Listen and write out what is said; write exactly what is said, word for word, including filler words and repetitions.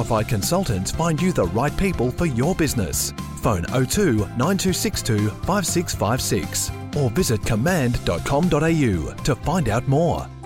qualified consultants find you the right people for your business. Phone oh two nine two six two five six five six or visit command dot com dot a u to find out more.